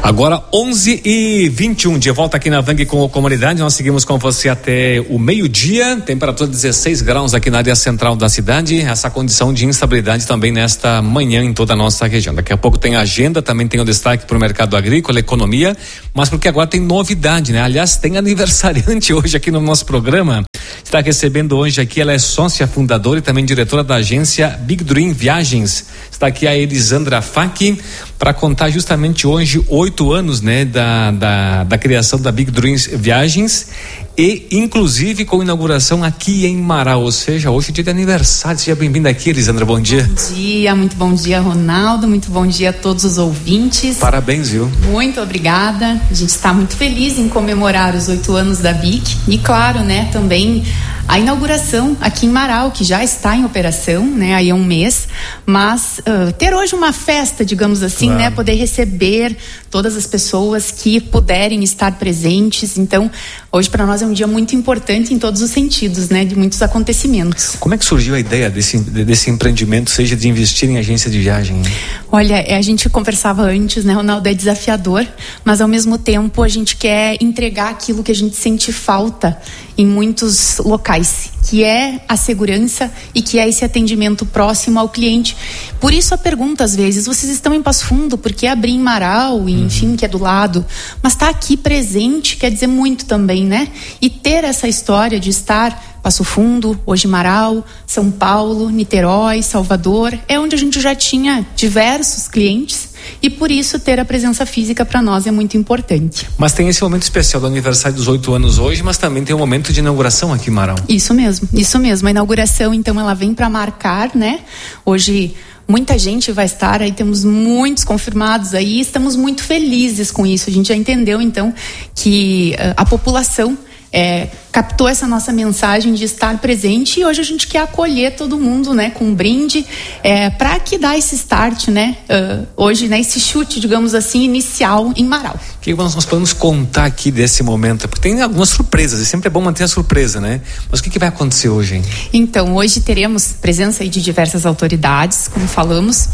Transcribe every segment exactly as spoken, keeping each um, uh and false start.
Agora onze e vinte e um, de volta aqui na Vang com a comunidade. Nós seguimos com você até o meio-dia. Temperatura dezesseis graus aqui na área central da cidade. Essa condição de instabilidade também nesta manhã em toda a nossa região. Daqui a pouco tem a agenda, também tem o destaque para o mercado agrícola, economia, mas porque agora tem novidade, né? Aliás, tem aniversariante hoje aqui no nosso programa. Está recebendo hoje aqui, ela é sócia fundadora e também diretora da agência Big Dream Viagens. Está aqui a Elisandra Facchi para contar justamente hoje oito anos, né, da, da, da criação da Big Dream Viagens e inclusive com inauguração aqui em Marau, ou seja, hoje é dia de aniversário. Seja bem-vinda aqui, Elisandra, bom dia. Bom dia, muito bom dia, Ronaldo, muito bom dia a todos os ouvintes. Parabéns, viu? Muito obrigada, a gente está muito feliz em comemorar os oito anos da Big e claro, né, também a inauguração aqui em Marau, que já está em operação, né, aí há um mês, mas uh, ter hoje uma festa, digamos assim, claro, né, poder receber todas as pessoas que puderem estar presentes. Então, hoje para nós é um dia muito importante em todos os sentidos, né, de muitos acontecimentos. Como é que surgiu a ideia desse, desse empreendimento, seja de investir em agência de viagem? Olha, a gente conversava antes, né, Ronaldo, é desafiador, mas ao mesmo tempo a gente quer entregar aquilo que a gente sente falta em muitos locais, que é a segurança e que é esse atendimento próximo ao cliente. Por isso a pergunta às vezes, vocês estão em Passo Fundo, por que abrir em Marau, e, enfim, que é do lado, mas estar aqui presente quer dizer muito também, né? E ter essa história de estar Passo Fundo, hoje Marau, São Paulo, Niterói, Salvador, é onde a gente já tinha diversos clientes e por isso ter a presença física para nós é muito importante. Mas tem esse momento especial do aniversário dos oito anos hoje, mas também tem um momento de inauguração aqui em Marau. Isso mesmo, isso mesmo. A inauguração, então, ela vem para marcar, né? Hoje muita gente vai estar aí, temos muitos confirmados aí, estamos muito felizes com isso. A gente já entendeu, então, que uh, a população É, captou essa nossa mensagem de estar presente e hoje a gente quer acolher todo mundo, né, com um brinde, é, para que dá esse start, né, uh, hoje, né, esse chute, digamos assim, inicial em Marau. O que nós podemos contar aqui desse momento? Porque tem algumas surpresas e sempre é bom manter a surpresa, né? Mas o que, que vai acontecer hoje, hein? Então, hoje teremos presença aí de diversas autoridades, como falamos,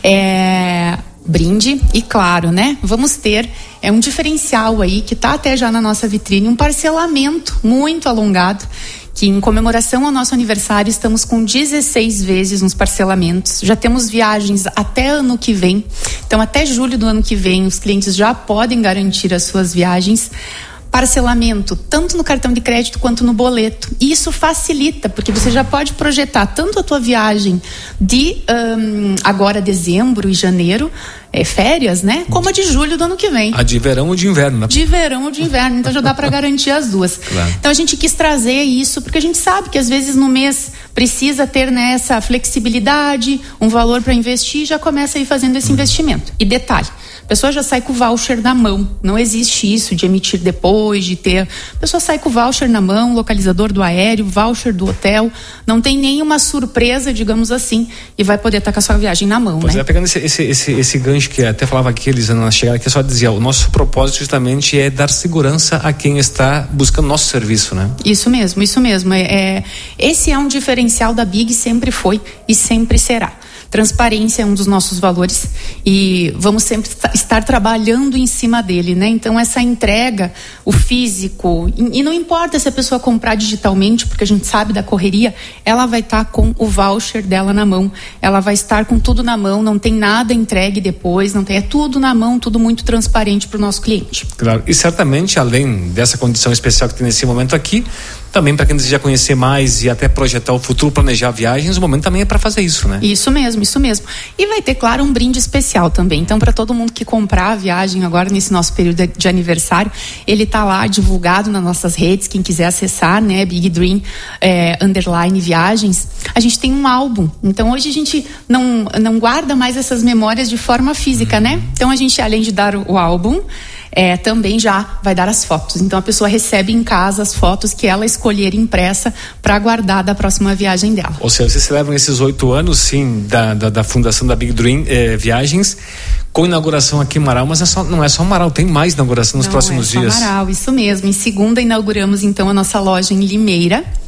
é... brinde e claro, né, vamos ter é um diferencial aí que está até já na nossa vitrine, um parcelamento muito alongado, que em comemoração ao nosso aniversário estamos com dezesseis vezes nos parcelamentos, já temos viagens até ano que vem, então até julho do ano que vem os clientes já podem garantir as suas viagens. Parcelamento, tanto no cartão de crédito quanto no boleto. E isso facilita, porque você já pode projetar tanto a tua viagem de um, agora dezembro e janeiro, é, férias, né? Como a de julho do ano que vem. A de verão ou de inverno, né? De verão ou de inverno, então já dá para garantir as duas. Claro. Então a gente quis trazer isso, porque a gente sabe que às vezes no mês precisa ter, né, essa flexibilidade, um valor para investir e já começa aí fazendo esse uhum. investimento. E detalhe, a pessoa já sai com o voucher na mão. Não existe isso de emitir depois, de ter... A pessoa sai com o voucher na mão, localizador do aéreo, voucher do hotel. Não tem nenhuma surpresa, digamos assim, e vai poder estar com a sua viagem na mão, pois né? É, pegando esse, esse, esse, esse gancho que até falava aqui, Elisandra, na chegada, que só dizia, o nosso propósito justamente é dar segurança a quem está buscando nosso serviço, né? Isso mesmo, isso mesmo. É, é, esse é um diferencial da Big, sempre foi e sempre será. Transparência é um dos nossos valores e vamos sempre estar trabalhando em cima dele, né? Então essa entrega, o físico, e não importa se a pessoa comprar digitalmente, porque a gente sabe da correria, ela vai estar com o voucher dela na mão, ela vai estar com tudo na mão, não tem nada entregue depois, não tem, é tudo na mão, tudo muito transparente para o nosso cliente. Claro, e certamente além dessa condição especial que tem nesse momento aqui, também para quem deseja conhecer mais e até projetar o futuro, planejar viagens, o momento também é para fazer isso, né? Isso mesmo, isso mesmo. E vai ter, claro, um brinde especial também. Então, para todo mundo que comprar a viagem agora nesse nosso período de aniversário, ele tá lá divulgado nas nossas redes, quem quiser acessar, né? Big Dream é, underline viagens. A gente tem um álbum. Então, hoje a gente não, não guarda mais essas memórias de forma física, uhum. né? Então, a gente, além de dar o, o álbum, É, também já vai dar as fotos. Então a pessoa recebe em casa as fotos que ela escolher impressa para guardar da próxima viagem dela. Ou seja, vocês celebram esses oito anos, sim, da, da, da fundação da Big Dream eh, Viagens, com inauguração aqui em Marau, mas é só, não é só Marau, tem mais inauguração nos não próximos é só dias. Marau, isso mesmo. Em segunda inauguramos então a nossa loja em Limeira,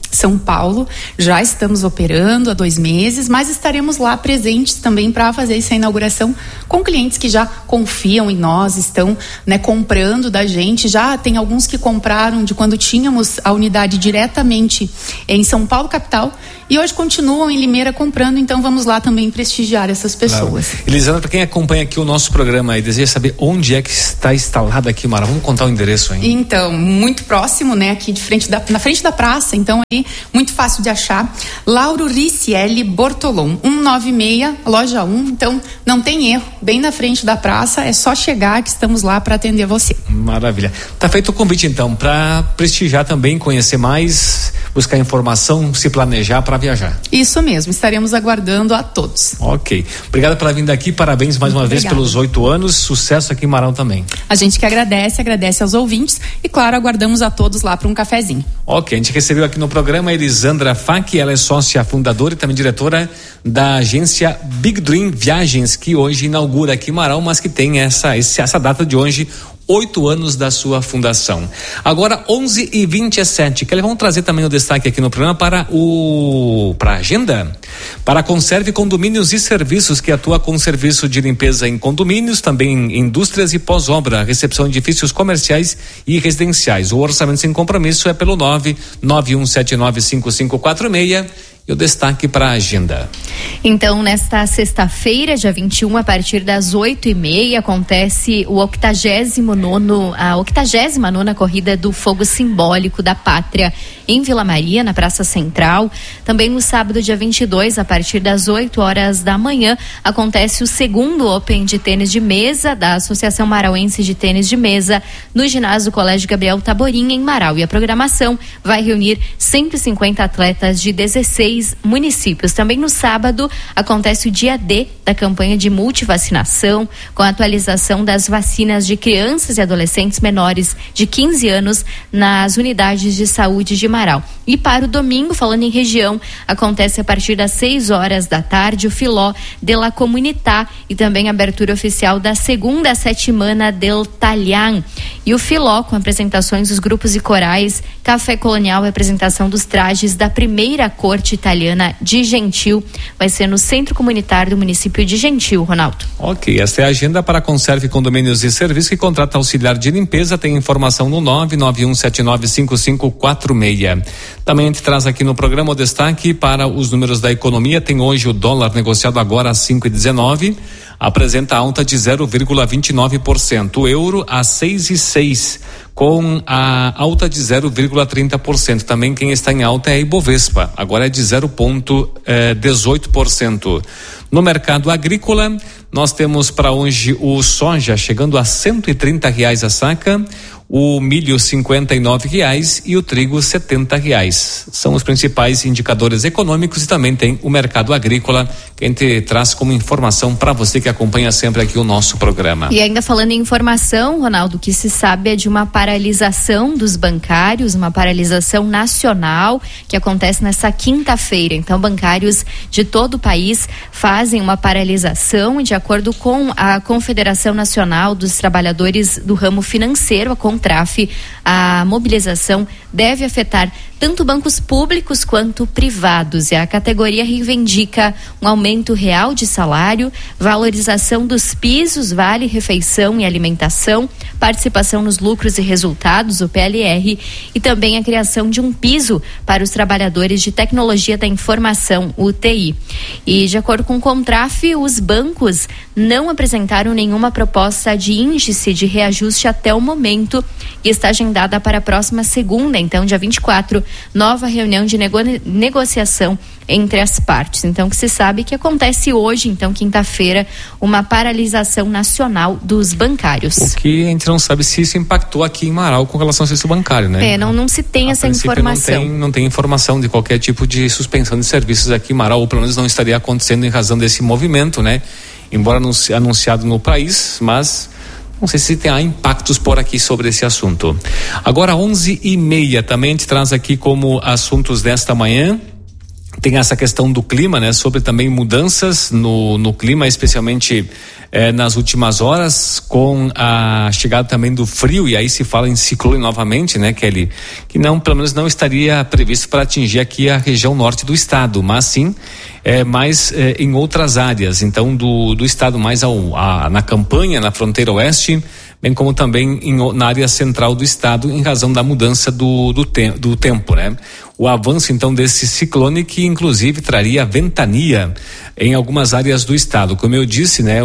São Paulo, já estamos operando há dois meses, mas estaremos lá presentes também para fazer essa inauguração com clientes que já confiam em nós, estão, né, comprando da gente. Já tem alguns que compraram de quando tínhamos a unidade diretamente em São Paulo, capital, e hoje continuam em Limeira comprando, então vamos lá também prestigiar essas pessoas. Claro. Elisandra, para quem acompanha aqui o nosso programa e deseja saber onde é que está instalada aqui, Mara, vamos contar o endereço aí. Então, muito próximo, né, aqui de frente da, na frente da praça, então aí, muito fácil de achar. Lauro Ricieli Bortolom, cento e noventa e seis, loja um, então não tem erro, bem na frente da praça, é só chegar que estamos lá para atender você. Maravilha. Tá feito o convite então, para prestigiar também, conhecer mais, buscar informação, se planejar para viajar. Isso mesmo, estaremos aguardando a todos. Ok. Obrigada pela vinda aqui, parabéns mais Muito uma obrigada. vez pelos oito anos, sucesso aqui em Marão também. A gente que agradece, agradece aos ouvintes e, claro, aguardamos a todos lá para um cafezinho. Ok, a gente recebeu aqui no programa a Elisandra Fac, ela é sócia fundadora e também diretora da agência Big Dream Viagens, que hoje inaugura aqui em Marão, mas que tem essa, essa data de hoje, oito anos da sua fundação. Agora onze e vinte e sete, que vamos trazer também o destaque aqui no programa para o para a agenda, para a Conserve Condomínios e Serviços, que atua com serviço de limpeza em condomínios, também em indústrias e pós-obra, recepção de edifícios comerciais e residenciais. O orçamento sem compromisso é pelo nove nove um sete nove cinco cinco quatro seis. E o destaque para a agenda. Então, nesta sexta-feira, dia vinte e um, a partir das oito e meia, acontece o octagésimo nono, a octagésima nona corrida do Fogo Simbólico da Pátria em Vila Maria, na Praça Central. Também no sábado, dia vinte e dois, a partir das oito horas da manhã, acontece o segundo Open de tênis de mesa da Associação Marauense de Tênis de Mesa, no ginásio Colégio Gabriel Taborim, em Marau. E a programação vai reunir cento e cinquenta atletas de dezesseis municípios. Também no sábado acontece o dia D da campanha de multivacinação, com a atualização das vacinas de crianças e adolescentes menores de quinze anos nas unidades de saúde de Marau. E para o domingo, falando em região, acontece a partir das seis horas da tarde o Filó de la Comunità e também a abertura oficial da segunda Settimana del Talhán. E o Filó, com apresentações dos grupos e corais, Café Colonial, apresentação dos trajes da primeira corte italiana de Gentil, vai ser no Centro Comunitário do município de Gentil, Ronaldo. Ok, esta é a agenda para a Conserve Condomínios e Serviços, que contrata auxiliar de limpeza. Tem informação no nove nove um sete nove cinco cinco quatro seis. Também a gente traz aqui no programa o destaque para os números da economia. Tem hoje o dólar negociado agora a cinco e dezenove, apresenta alta de zero vírgula vinte e nove por cento. O euro a seis e seis, com a alta de zero vírgula trinta por cento. Também quem está em alta é a Ibovespa, agora é de zero vírgula dezoito por cento. No mercado agrícola, nós temos para hoje o soja chegando a cento e trinta reais a saca, o milho cinquenta e nove reais e o trigo setenta reais. São os principais indicadores econômicos e também tem o mercado agrícola que a gente traz como informação para você que acompanha sempre aqui o nosso programa. E ainda falando em informação, Ronaldo, que se sabe é de uma paralisação dos bancários, uma paralisação nacional que acontece nessa quinta-feira. Então, bancários de todo o país fazem uma paralisação e, de acordo com a Confederação Nacional dos Trabalhadores do Ramo Financeiro, a CONTRAF, a mobilização deve afetar tanto bancos públicos quanto privados. E a categoria reivindica um aumento real de salário, valorização dos pisos, vale refeição e alimentação, participação nos lucros e resultados, o P L R, e também a criação de um piso para os trabalhadores de tecnologia da informação, o T I. E de acordo com o CONTRAF, os bancos não apresentaram nenhuma proposta de índice de reajuste até o momento e está agendada para a próxima segunda, então dia vinte e quatro, nova reunião de nego- negociação entre as partes. Então, que se sabe que acontece hoje, então, quinta-feira, uma paralisação nacional dos bancários. O que a gente não sabe se isso impactou aqui em Marau com relação ao serviço bancário, né? É, não, não se tem a essa informação. Não tem, não tem informação de qualquer tipo de suspensão de serviços aqui em Marau, ou pelo menos não estaria acontecendo em razão desse movimento, né? Embora anunci, anunciado no país, mas não sei se tem há impactos por aqui sobre esse assunto. Agora onze e meia, também a gente traz aqui como assuntos desta manhã, tem essa questão do clima, né? Sobre também mudanças no, no clima, especialmente eh, nas últimas horas, com a chegada também do frio, e aí se fala em ciclone novamente, né, Kelly? Que não, pelo menos não estaria previsto para atingir aqui a região norte do estado, mas sim é, mais é, em outras áreas, então do, do estado mais ao, a, na campanha, na fronteira oeste, bem como também em, na área central do estado, em razão da mudança do, do, te, do tempo, né? O avanço então desse ciclone, que inclusive traria ventania em algumas áreas do estado, como eu disse, né?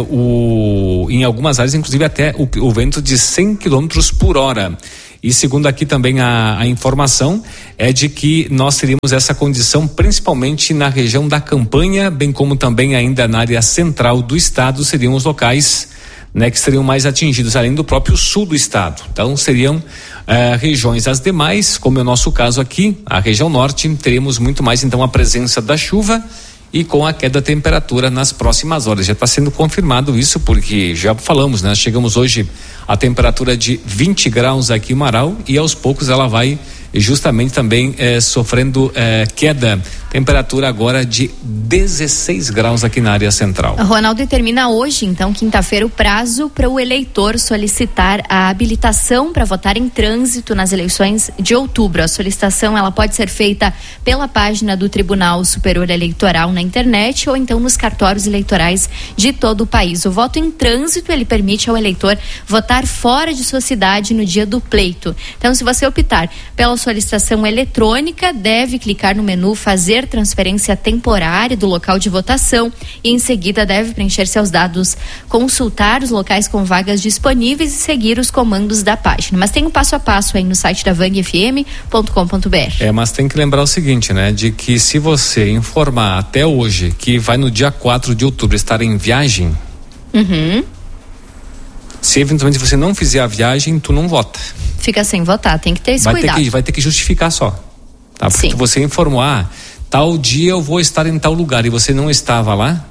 O, em algumas áreas inclusive até o, o vento de cem quilômetros por hora. E segundo aqui também a, a informação é de que nós teríamos essa condição principalmente na região da campanha, bem como também ainda na área central do estado, seriam os locais, né, que seriam mais atingidos, além do próprio sul do estado. Então seriam eh, regiões as demais, como é o nosso caso aqui, a região norte, teremos muito mais então a presença da chuva e com a queda da temperatura nas próximas horas. Já está sendo confirmado isso, porque já falamos, né? Chegamos hoje a temperatura de vinte graus aqui em Marau, e aos poucos ela vai justamente também eh, sofrendo eh, queda. Temperatura agora de dezesseis graus aqui na área central. Ronaldo, termina hoje, então, quinta-feira, o prazo para o eleitor solicitar a habilitação para votar em trânsito nas eleições de outubro. A solicitação ela pode ser feita pela página do Tribunal Superior Eleitoral na internet ou então nos cartórios eleitorais de todo o país. O voto em trânsito ele permite ao eleitor votar fora de sua cidade no dia do pleito. Então, se você optar pela solicitação eletrônica, deve clicar no menu Fazer transferência temporária do local de votação e em seguida deve preencher seus dados, consultar os locais com vagas disponíveis e seguir os comandos da página. Mas tem um passo a passo aí no site da vang f m ponto com ponto b r. É, mas tem que lembrar o seguinte, né? De que se você informar até hoje que vai no dia quatro de outubro estar em viagem, uhum. se eventualmente você não fizer a viagem, tu não vota. Fica sem votar, tem que ter esse vai cuidado. Ter que, vai ter que justificar só, tá? Porque Sim. você informou, ah, tal dia eu vou estar em tal lugar e você não estava lá,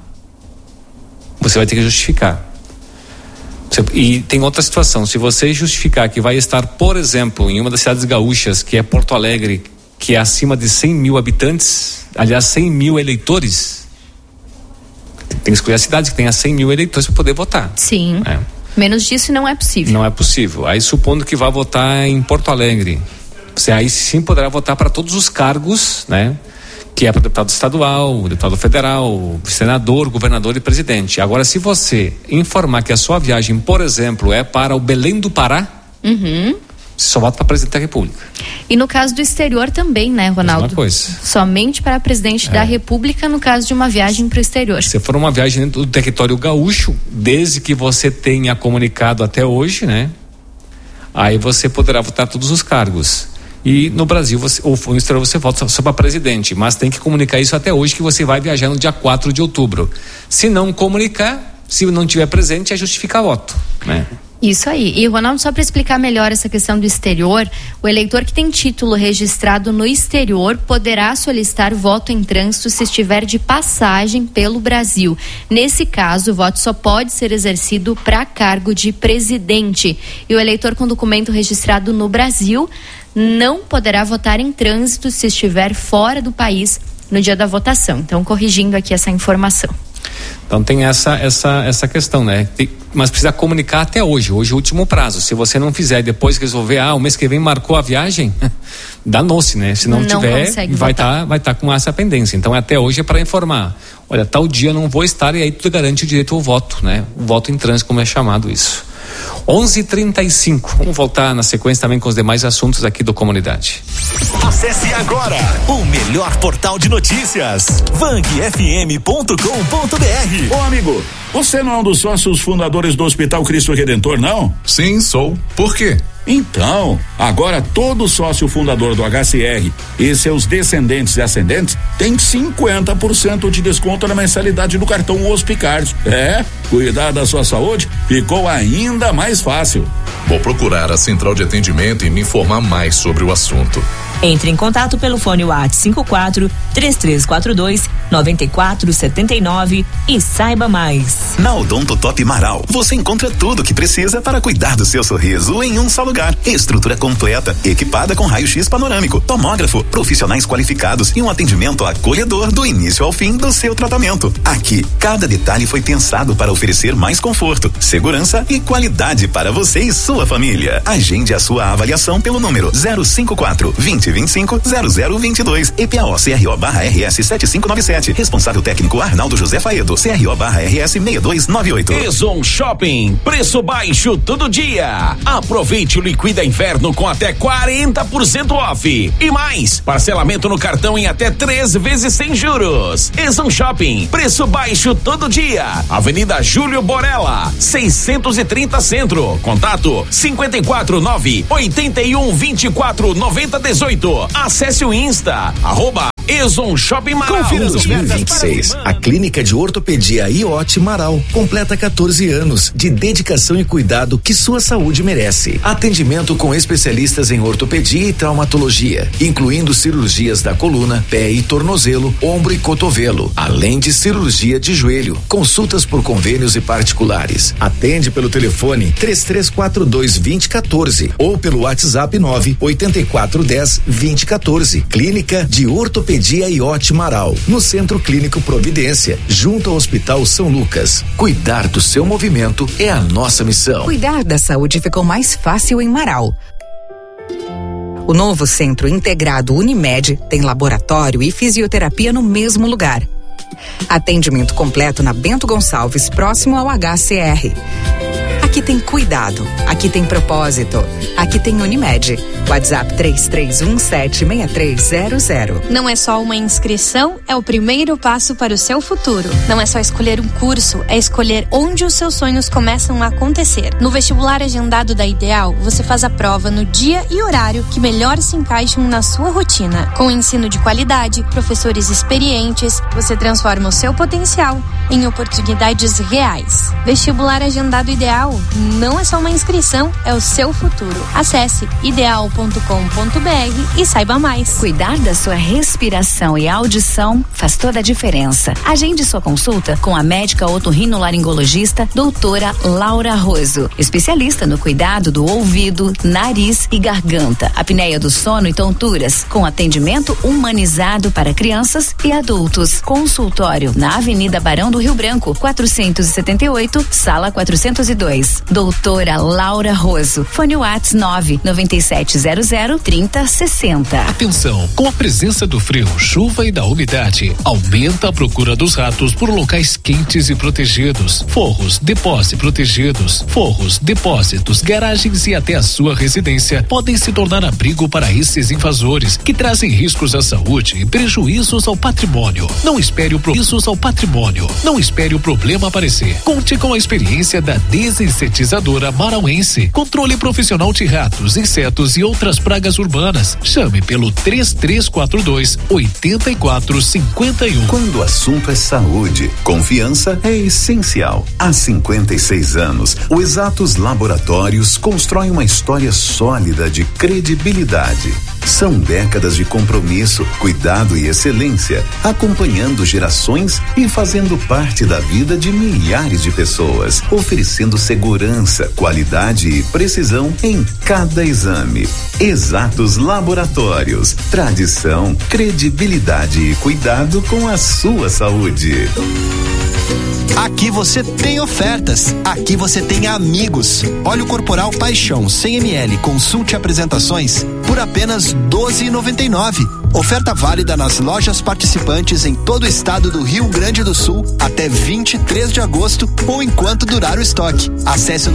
você vai ter que justificar. Você, e tem outra situação, se você justificar que vai estar, por exemplo, em uma das cidades gaúchas, que é Porto Alegre, que é acima de cem mil habitantes, aliás, cem mil eleitores, tem que escolher a cidade que tenha cem mil eleitores para poder votar. Sim. É. Menos disso não é possível. Não é possível. Aí, supondo que vá votar em Porto Alegre, você aí sim poderá votar para todos os cargos, né? Que é para deputado estadual, deputado federal, senador, governador e presidente. Agora, se você informar que a sua viagem, por exemplo, é para o Belém do Pará, uhum. você só vota para presidente da República. E no caso do exterior também, né, Ronaldo? Mesma coisa. Somente para presidente é. da República no caso de uma viagem para o exterior. Se for uma viagem dentro do território gaúcho, desde que você tenha comunicado até hoje, né? Aí você poderá votar todos os cargos. E no Brasil, você, ou no exterior, você vota só para presidente, mas tem que comunicar isso até hoje, que você vai viajar no dia quatro de outubro. Se não comunicar, se não tiver presente, é justificar voto, né? Isso aí. E, Ronaldo, só para explicar melhor essa questão do exterior, o eleitor que tem título registrado no exterior poderá solicitar voto em trânsito se estiver de passagem pelo Brasil. Nesse caso, o voto só pode ser exercido para cargo de presidente. E o eleitor com documento registrado no Brasil não poderá votar em trânsito se estiver fora do país no dia da votação. Então, corrigindo aqui essa informação. Então tem essa essa essa questão, né? Tem, mas precisa comunicar até hoje. Hoje é o último prazo. Se você não fizer e depois resolver, ah, o mês que vem marcou a viagem, danou-se, né? Se não, não tiver, vai estar vai tá com essa pendência. Então até hoje é para informar. Olha, tal dia eu não vou estar, e aí tu garante o direito ao voto, né? O voto em trânsito, como é chamado isso. onze e trinta e cinco. Vamos voltar na sequência também com os demais assuntos aqui do Comunidade. Acesse agora o melhor portal de notícias, vang f m ponto com ponto b r. Ô amigo, você não é um dos sócios fundadores do Hospital Cristo Redentor, não? Sim, sou. Por quê? Então, agora todo sócio fundador do H C R e seus descendentes e ascendentes tem cinquenta por cento de desconto na mensalidade do cartão Hospicard. É, cuidar da sua saúde ficou ainda mais fácil. Vou procurar a central de atendimento e me informar mais sobre o assunto. Entre em contato pelo fone WhatsApp cinco quatro três três quatro dois nove quatro sete nove e saiba mais. Na Odonto Top Marau, você encontra tudo o que precisa para cuidar do seu sorriso em um só lugar. Estrutura completa, equipada com raio-x panorâmico, tomógrafo, profissionais qualificados e um atendimento acolhedor do início ao fim do seu tratamento. Aqui, cada detalhe foi pensado para oferecer mais conforto, segurança e qualidade para você e sua família. Agende a sua avaliação pelo número zero cinco quatro, vinte, vinte e cinco, zero zero vinte e dois E P A O C R O barra R S sete cinco nove sete. Responsável técnico Arnaldo José Faedo, C R O barra R S seis dois nove oito. Ezon Shopping, preço baixo todo dia. Aproveite o Liquida Inverno com até quarenta por cento off. E mais, parcelamento no cartão em até três vezes sem juros. Ezon Shopping, preço baixo todo dia. Avenida Júlio Borella, seiscentos e trinta Centro. Contato cinco quatro nove, oito um, vinte e quatro, noventa, dezoito. Acesse o Insta, arroba Ezon Shopping Marau. Confira dois mil e vinte e seis. A Clínica de Ortopedia I O T Marau completa quatorze anos de dedicação e cuidado que sua saúde merece. Atendimento com especialistas em ortopedia e traumatologia, incluindo cirurgias da coluna, pé e tornozelo, ombro e cotovelo, além de cirurgia de joelho. Consultas por convênios e particulares. Atende pelo telefone três três quatro dois, dois zero um quatro ou pelo WhatsApp nove oito quatro um zero, dois zero um quatro. Clínica de Ortopedia Dia I O T Marau, no Centro Clínico Providência, junto ao Hospital São Lucas. Cuidar do seu movimento é a nossa missão. Cuidar da saúde ficou mais fácil em Marau. O novo Centro Integrado Unimed tem laboratório e fisioterapia no mesmo lugar. Atendimento completo na Bento Gonçalves, próximo ao H C R. Aqui tem cuidado, aqui tem propósito, aqui tem Unimed. WhatsApp três três um sete, seis três zero zero. Não é só uma inscrição, é o primeiro passo para o seu futuro. Não é só escolher um curso, é escolher onde os seus sonhos começam a acontecer. No vestibular agendado da Ideal, você faz a prova no dia e horário que melhor se encaixam na sua rotina. Com ensino de qualidade, professores experientes, você transforma o seu potencial em oportunidades reais. Vestibular agendado Ideal não é só uma inscrição, é o seu futuro. Acesse ideal ponto com ponto b r e saiba mais. Cuidar da sua respiração e audição faz toda a diferença. Agende sua consulta com a médica otorrinolaringologista doutora Laura Roso, especialista no cuidado do ouvido, nariz e garganta, apneia do sono e tonturas, com atendimento humanizado para crianças e adultos. Consultório na Avenida Barão do Rio Branco, quatrocentos e setenta e oito, sala quatrocentos e dois. Doutora Laura Roso. Fone Whats nove nove sete zero zero, trinta, sessenta. Atenção, com a presença do frio, chuva e da umidade, aumenta a procura dos ratos por locais quentes e protegidos. Forros, depósitos protegidos, forros, depósitos, garagens e até a sua residência podem se tornar abrigo para esses invasores que trazem riscos à saúde e prejuízos ao patrimônio. Não espere o prejuízos ao patrimônio. Não espere o problema aparecer. Conte com a experiência da desinsetizadora marauense. Controle profissional de ratos, insetos e outras pragas urbanas. Chame pelo três três quatro dois, oito quatro cinco um. Quando o assunto é saúde, confiança é essencial. Há cinquenta e seis anos, o Exatos Laboratórios constrói uma história sólida de credibilidade. São décadas de compromisso, cuidado e excelência, acompanhando gerações e fazendo parte da vida de milhares de pessoas, oferecendo segurança, qualidade e precisão em cada exame. Exatos Laboratórios, tradição, credibilidade e cuidado com a sua saúde. Aqui você tem ofertas, aqui você tem amigos. Óleo corporal Paixão cem mililitros, consulte apresentações por apenas doze reais e noventa e nove centavos. Oferta válida nas lojas participantes em todo o estado do Rio Grande do Sul até vinte e três de agosto ou enquanto durar o estoque. Acesse o